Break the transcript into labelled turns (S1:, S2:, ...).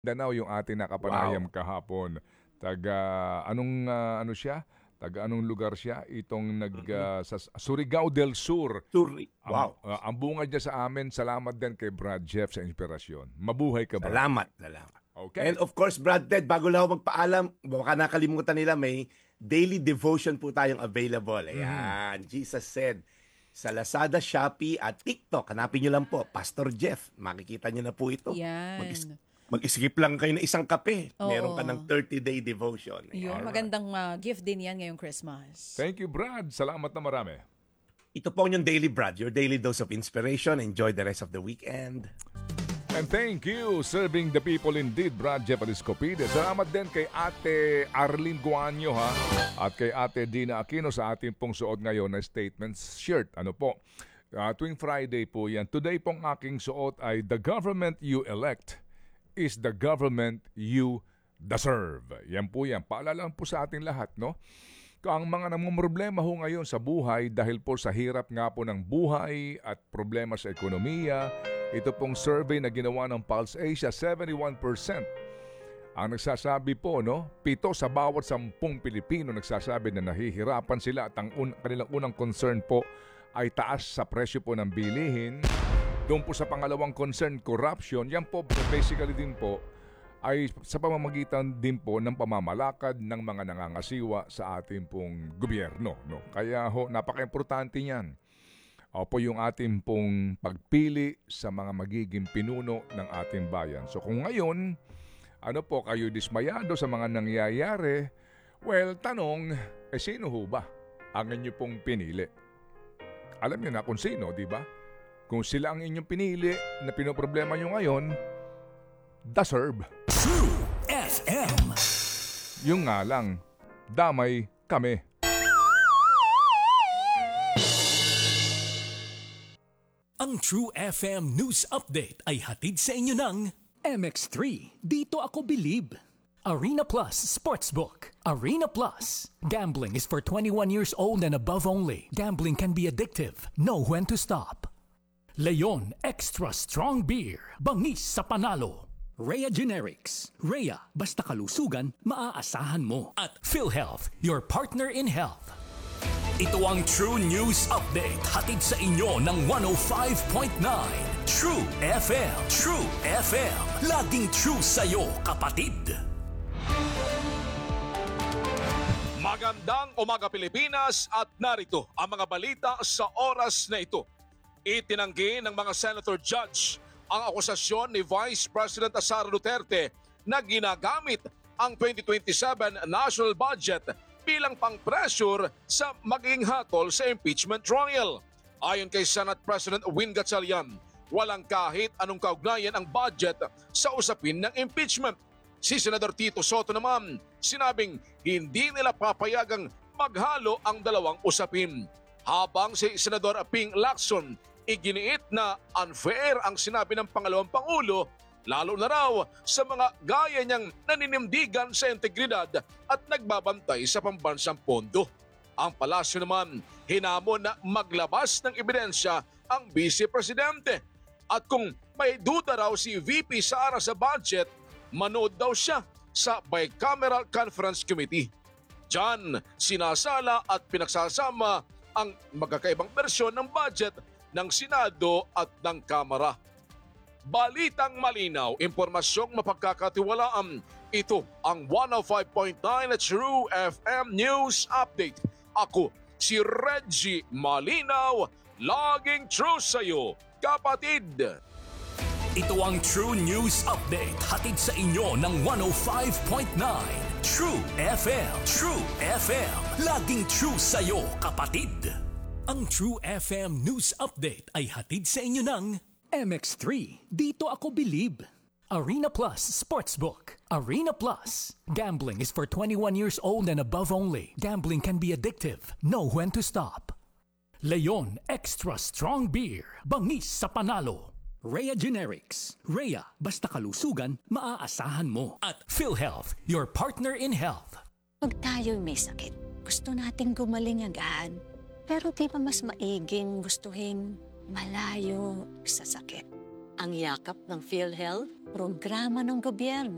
S1: Danao yung ating nakapanayam kahapon. Ano siya? Taga anong lugar siya? Itong sa Surigao del Sur.
S2: Wow.
S1: Ang bungad niya sa amin, salamat din kay Brad Jeff sa inspirasyon. Mabuhay ka, Brad.
S2: Salamat.
S1: Okay.
S2: And of course, Brad Ted, bago lang ako magpaalam, baka nakalimutan nila, may daily devotion po tayong available. Ayan, Jesus said, sa Lazada, Shopee at TikTok, hanapin nyo lang po, Pastor Jeff. Makikita nyo na po ito.
S3: Yan.
S2: Mag-isip lang kayo ng isang kape.
S3: Oo.
S2: Meron ka ng 30-day devotion.
S3: Yun, magandang gift din yan ngayong Christmas.
S1: Thank you, Brad. Salamat na marami.
S2: Ito po yung daily Brad, your daily dose of inspiration. Enjoy the rest of the weekend.
S1: And thank you, serving the people indeed, Brad Jeff Aliscopide. Salamat din kay Ate Arlene Guanyo, ha? At kay Ate Dina Aquino sa ating pong suot ngayon na statement shirt. Ano po? Tuwing Friday po yan. Today pong aking suot ay the government you elect is the government you deserve. Yan po yan. Paalala po sa ating lahat, no? Ang mga namumroblema ho ngayon sa buhay dahil po sa hirap nga po ng buhay at problema sa ekonomiya, ito pong survey na ginawa ng Pulse Asia, 71% ang nagsasabi po, no? 7 sa bawat 10 Pilipino nagsasabi na nahihirapan sila at ang kanilang unang concern po ay taas sa presyo po ng bilihin. Doon po sa pangalawang concern, corruption. Yan po basically din po ay sa pamamagitan din po ng pamamalakad ng mga nangangasiwa sa ating pong gobyerno, no? Kaya ho, napaka-importante niyan. Opo yung ating pong pagpili sa mga magiging pinuno ng ating bayan. So kung ngayon, ano po, kayo dismayado sa mga nangyayari, well, tanong, sino ho ba ang inyo pong pinili? Alam niyo na kung sino, di ba? Kung sila ang inyong pinili na pinoproblema nyo ngayon, deserve.
S4: True FM.
S1: Yung nga lang, damay kami.
S4: Ang True FM News Update ay hatid sa inyo ng MX3. Dito ako believe. Arena Plus Sportsbook. Arena Plus. Gambling is for 21 years old and above only. Gambling can be addictive. Know when to stop. Leon Extra Strong Beer. Bangis sa panalo. Rhea Generics. Rhea, basta kalusugan, maaasahan mo. At PhilHealth, your partner in health. Ito ang True News Update, hatid sa inyo ng 105.9 True FM. True FM. Laging true sa'yo, kapatid.
S5: Magandang umaga, Pilipinas, at narito ang mga balita sa oras na ito. Itinanggi ng mga senator judge ang akusasyon ni Vice President Sara Duterte na ginagamit ang 2027 national budget bilang pang-pressure sa magiging hatol sa impeachment trial. Ayon kay Senate President Win Gatchalian, walang kahit anong kaugnayan ang budget sa usapin ng impeachment. Si Senador Tito Soto naman, sinabing hindi nila papayagang maghalo ang dalawang usapin. Habang si Senador Ping Lacson, iginiit na unfair ang sinabi ng pangalawang Pangulo, lalo na raw sa mga gaya niyang naninindigan sa integridad at nagbabantay sa pambansang pondo. Ang palasyo naman, hinamon na maglabas ng ebidensya ang Vice Presidente. At kung may duda raw si VP Sara sa budget, manood daw siya sa Bicameral Conference Committee. Diyan, sinasala at pinagsasama ang magkakaibang bersyon ng budget ng Senado at ng Kamara. Balitang malinaw, impormasyong mapagkakatiwalaan. Ito ang 105.9 True FM News Update. Ako si Reggie Malinaw, laging true sa'yo, kapatid.
S4: Ito ang True News Update, hatid sa inyo ng 105.9 True FM. True FM, laging true sa'yo, kapatid. Ang True FM News Update ay hatid sa inyo ng MX3. Dito ako believe. Arena Plus Sportsbook. Arena Plus. Gambling is for 21 years old and above only. Gambling can be addictive. Know when to stop. Leon Extra Strong Beer. Bangis sa panalo. Rhea Generics. Rhea, basta kalusugan, maaasahan mo. At PhilHealth, your partner in health.
S6: Pag tayo'y may sakit, gusto nating gumaling agad. Pero di ba mas maiging gustuhin malayo sa sakit? Ang yakap ng PhilHealth, programa ng gobyerno